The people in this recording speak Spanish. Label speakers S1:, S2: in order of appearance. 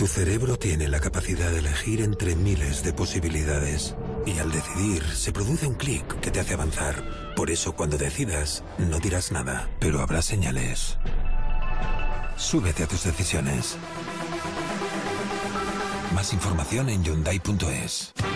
S1: Tu cerebro tiene la capacidad de elegir entre miles de posibilidades. Y al decidir, se produce un clic que te hace avanzar. Por eso, cuando decidas, no dirás nada, pero habrá señales. Súbete a tus decisiones. Más información en Hyundai.es.